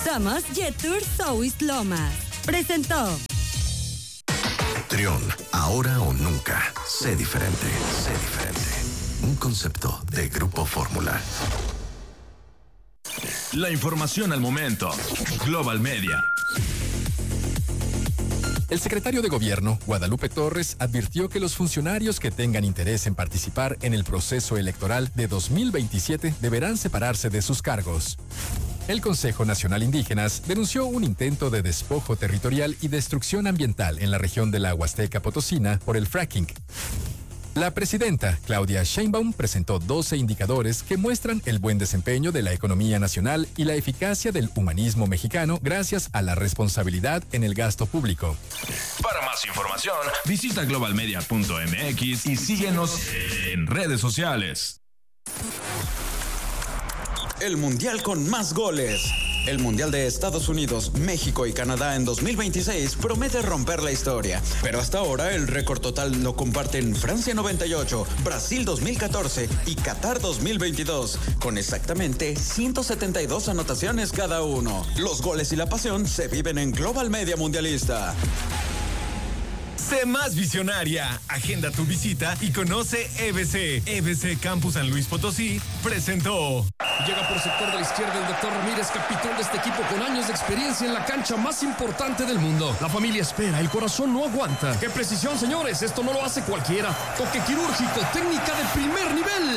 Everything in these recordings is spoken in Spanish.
Somos Jet Tour South Lomas. Presentó. Trión, ahora o nunca. Sé diferente, sé diferente. Un concepto de Grupo Fórmula. La información al momento. Global Media. El secretario de Gobierno, Guadalupe Torres, advirtió que los funcionarios que tengan interés en participar en el proceso electoral de 2027 deberán separarse de sus cargos. El Consejo Nacional Indígenas denunció un intento de despojo territorial y destrucción ambiental en la región de la Huasteca Potosina por el fracking. La presidenta, Claudia Sheinbaum, presentó 12 indicadores que muestran el buen desempeño de la economía nacional y la eficacia del humanismo mexicano gracias a la responsabilidad en el gasto público. Para más información, visita globalmedia.mx y síguenos en redes sociales. El mundial con más goles. El Mundial de Estados Unidos, México y Canadá en 2026 promete romper la historia. Pero hasta ahora el récord total lo comparten Francia 98, Brasil 2014 y Qatar 2022, con exactamente 172 anotaciones cada uno. Los goles y la pasión se viven en Global Media Mundialista. Sé más visionaria. Agenda tu visita y conoce EBC. EBC Campus San Luis Potosí presentó. Llega por sector de la izquierda el Dr. Ramírez, capitán de este equipo con años de experiencia en la cancha más importante del mundo. La familia espera, el corazón no aguanta. ¡Qué precisión, señores! Esto no lo hace cualquiera. Toque quirúrgico, técnica de primer nivel.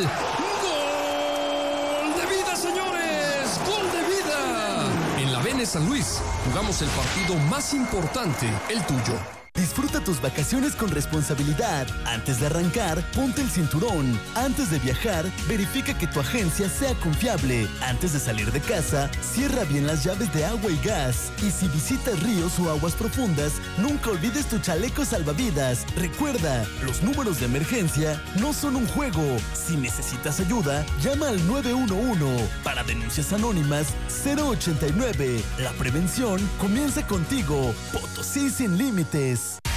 ¡Gol de vida, señores! ¡Gol de vida! En la Vene San Luis jugamos el partido más importante, el tuyo. Disfruta tus vacaciones con responsabilidad. Antes de arrancar, ponte el cinturón. Antes de viajar, verifica que tu agencia sea confiable. Antes de salir de casa, cierra bien las llaves de agua y gas. Y si visitas ríos o aguas profundas, nunca olvides tu chaleco salvavidas. Recuerda, los números de emergencia no son un juego. Si necesitas ayuda, llama al 911. Para denuncias anónimas, 089. La prevención comienza contigo. Potosí sin límites.